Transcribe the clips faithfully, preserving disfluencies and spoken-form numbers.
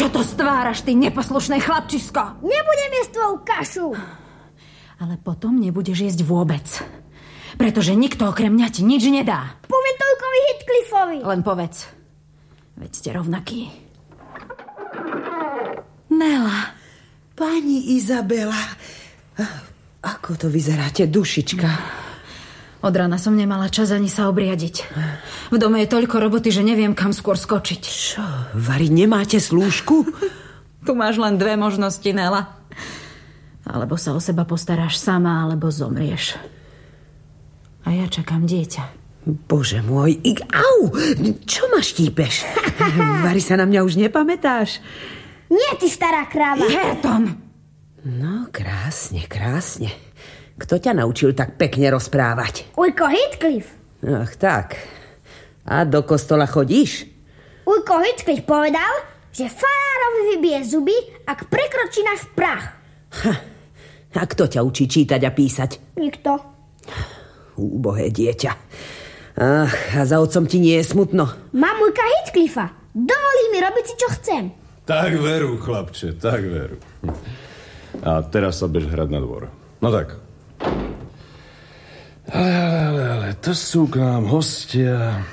Čo to stváraš, ty neposlušné chlapčisko? Nebudem jesť tvoju kašu. Ale potom nebudeš jesť vôbec. Pretože nikto okrem mňa ti nič nedá. Poviem toľkovi Heathcliffovi. Len povedz. Veď ste rovnakí. Nela. Pani Izabela, ako to vyzeráte, dušička? Od rána som nemala čas ani sa obriadiť. V dome je toľko roboty, že neviem, kam skôr skočiť. Čo, Vari, nemáte slúžku? Tu máš len dve možnosti, Nela. Alebo sa o seba postaráš sama, alebo zomrieš. A ja čakám dieťa. Bože môj, ik, au! Čo ma štípeš? Vari, sa na mňa už nepamätáš? Nie, ty stará kráva. Herton! No, krásne, krásne. Kto ťa naučil tak pekne rozprávať? Ujko Heathcliff. Ach, tak. A do kostola chodíš? Ujko Heathcliff povedal, že farárovi vybije zuby, ak prekročí náš prach. Ha, a kto ťa učí čítať a písať? Nikto. Úbohé dieťa. Ach, a za otcom ti nie je smutno? Mám ujka Heathcliffa. Dovolí mi robiť si, čo chcem. Tak veru, chlapče, tak veru. A teraz sa bež hrať na dvor. No tak. Ale, ale, ale, ale, to sú k nám hostia.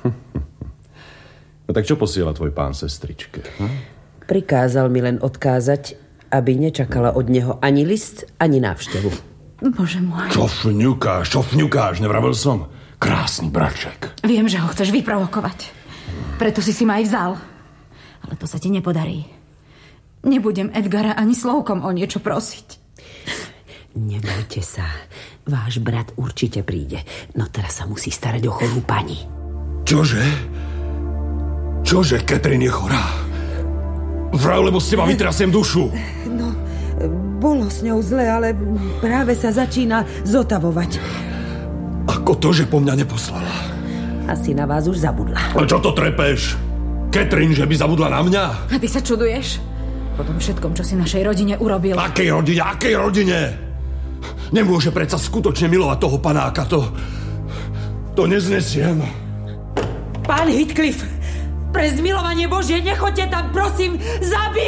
No tak čo posiela tvoj pán sestričke? Hm? Prikázal mi len odkázať, aby nečakala od neho ani list, ani návštevu. Bože môj. Čo fňukáš, čo fňukáš, nevravil som? Krásny braček. Viem, že ho chceš vyprovokovať. Preto si si ma aj vzal. Ale to sa ti nepodarí. Nebudem Edgara ani slovkom o niečo prosiť. Nebojte sa. Váš brat určite príde. No teraz sa musí starať o chorú pani. Čože? Čože, Catherine je chorá? Vraj, lebo ste ma vytrasiem dušu. No, bolo s ňou zle, ale práve sa začína zotavovať. Ako to, že po mňa neposlala? Asi na vás už zabudla. A čo to trepeš? Catherine, že by zabudla na mňa? A ty sa čuduješ? Po tom všetkom, čo si našej rodine urobil. Akej rodine? Akej rodine? Nemôže predsa skutočne milovať toho panáka. To... To neznesiem. Pán Heathcliff, pre zmilovanie Božie, nechoďte tam, prosím, zabij!